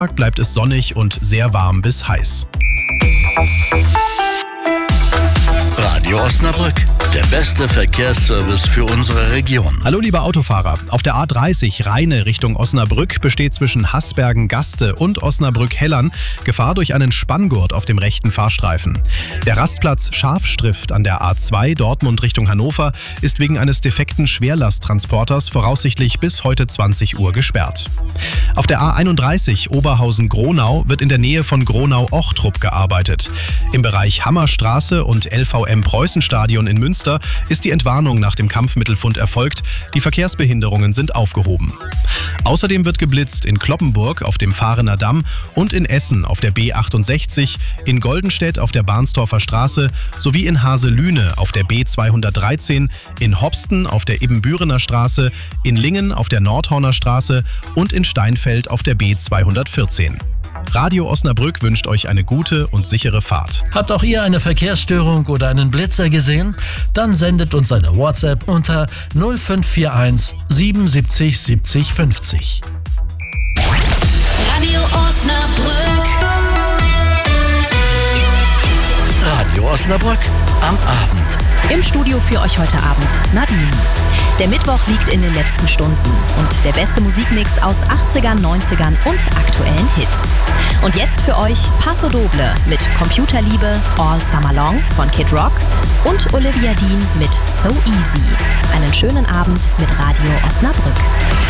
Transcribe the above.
bleibt es sonnig und sehr warm bis heiß. Radio Osnabrück, der beste Verkehrsservice für unsere Region. Hallo liebe Autofahrer, auf der A30 Rheine Richtung Osnabrück besteht zwischen Haßbergen-Gaste und Osnabrück-Hellern Gefahr durch einen Spanngurt auf dem rechten Fahrstreifen. Der Rastplatz Schafstrift an der A2 Dortmund Richtung Hannover ist wegen eines defekten Schwerlasttransporters voraussichtlich bis heute 20 Uhr gesperrt. Auf der A31 Oberhausen-Gronau wird in der Nähe von Gronau-Ochtrup gearbeitet. Im Bereich Hammerstraße und LVM-Preußenstadion in Münster ist die Entwarnung nach dem Kampfmittelfund erfolgt. Die Verkehrsbehinderungen sind aufgehoben. Außerdem wird geblitzt in Cloppenburg auf dem Fahrener Damm und in Essen auf der B68, in Goldenstedt auf der Barnstorfer Straße sowie in Haselüne auf der B213, in Hopsten auf der Ibbenbürener Straße, in Lingen auf der Nordhorner Straße und in Steinfeld auf der B214. Radio Osnabrück wünscht euch eine gute und sichere Fahrt. Habt auch ihr eine Verkehrsstörung oder einen Blitzer gesehen? Dann sendet uns eine WhatsApp unter 0541 77 70 50. Radio Osnabrück. Radio Osnabrück am Abend. Im Studio für euch heute Abend Nadine. Der Mittwoch liegt in den letzten Stunden und der beste Musikmix aus 80ern, 90ern und aktuellen Hits. Und jetzt für euch Paso Doble mit Computerliebe, All Summer Long von Kid Rock und Olivia Dean mit So Easy. Einen schönen Abend mit Radio Osnabrück.